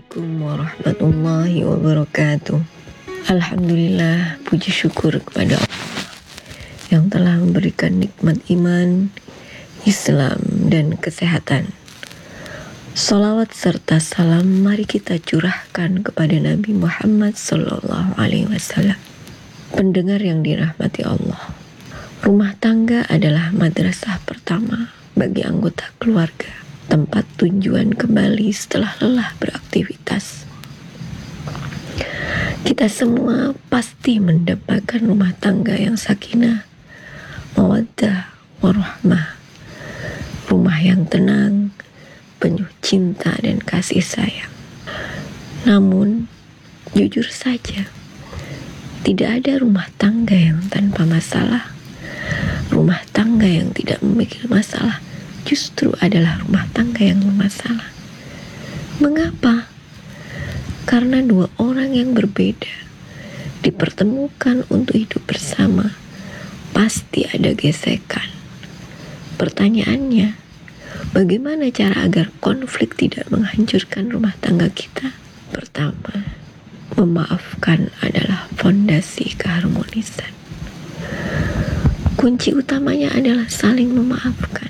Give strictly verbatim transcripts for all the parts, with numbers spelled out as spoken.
Assalamualaikum warahmatullahi wabarakatuh. Alhamdulillah, puji syukur kepada Allah yang telah memberikan nikmat iman, Islam, dan kesehatan. Salawat serta salam mari kita curahkan kepada Nabi Muhammad sallallahu alaihi wasallam. Pendengar yang dirahmati Allah, rumah tangga adalah madrasah pertama bagi anggota keluarga, tempat tujuan kembali setelah lelah beraktivitas. Kita semua pasti mendapatkan rumah tangga yang sakinah, mawaddah, warahmah. Rumah yang tenang, penuh cinta dan kasih sayang. Namun, jujur saja, tidak ada rumah tangga yang tanpa masalah. Rumah tangga yang tidak memiliki masalah justru adalah rumah tangga yang bermasalah. Mengapa? Karena dua orang yang berbeda dipertemukan untuk hidup bersama, pasti ada gesekan. Pertanyaannya, bagaimana cara agar konflik tidak menghancurkan rumah tangga kita? Pertama, memaafkan adalah fondasi keharmonisan. Kunci utamanya adalah saling memaafkan.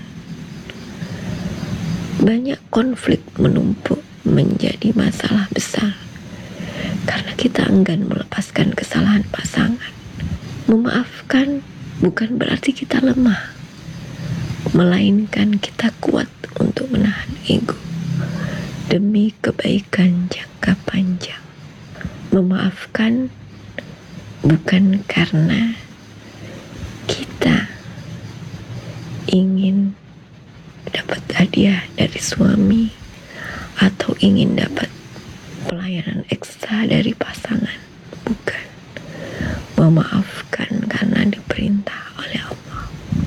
Banyak konflik menumpuk menjadi masalah besar karena kita enggan melepaskan kesalahan pasangan. Memaafkan bukan berarti kita lemah, melainkan kita kuat untuk menahan ego demi kebaikan jangka panjang. Memaafkan bukan karena kita ingin dapat hadiah dari suami atau ingin dapat pelayanan ekstra dari pasangan. Bukan. Memaafkan karena diperintah oleh Allah.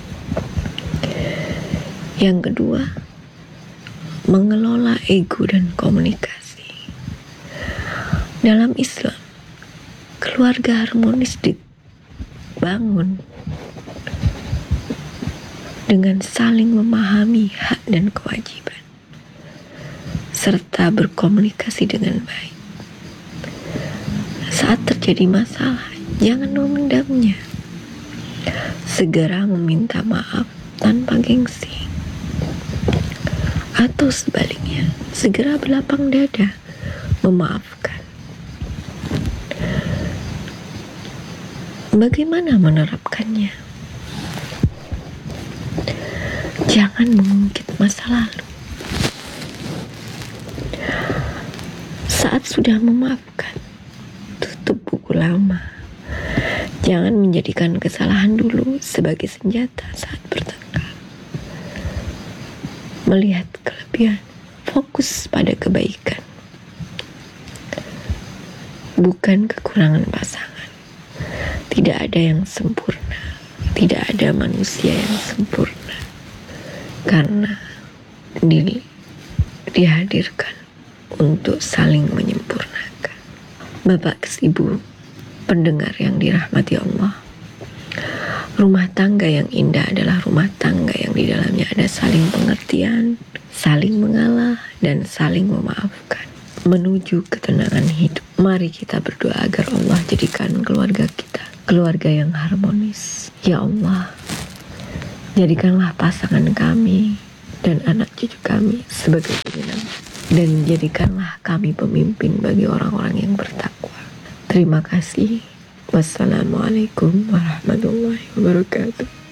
Yang kedua, mengelola ego dan komunikasi. Dalam Islam, keluarga harmonis dibangun dengan saling memahami hak dan kewajiban, serta berkomunikasi dengan baik. Saat terjadi masalah, jangan memendamnya. Segera meminta maaf tanpa gengsi. Atau sebaliknya, segera berlapang dada, memaafkan. Bagaimana menerapkannya? Jangan mengungkit masa lalu. Saat sudah memaafkan, tutup buku lama. Jangan menjadikan kesalahan dulu sebagai senjata saat bertengkar. Melihat kelebihan, fokus pada kebaikan, bukan kekurangan pasangan. Tidak ada yang sempurna, tidak ada manusia yang sempurna, karena di, dihadirkan untuk saling menyempurnakan. Bapak Ibu, pendengar yang dirahmati Allah, rumah tangga yang indah adalah rumah tangga yang di dalamnya ada saling pengertian, saling mengalah, dan saling memaafkan. Menuju ketenangan hidup, mari kita berdoa agar Allah jadikan keluarga kita keluarga yang harmonis. Ya Allah, jadikanlah pasangan kami dan anak cucu kami sebagai pimpinan, dan jadikanlah kami pemimpin bagi orang-orang yang bertakwa. Terima kasih. Wassalamualaikum warahmatullahi wabarakatuh.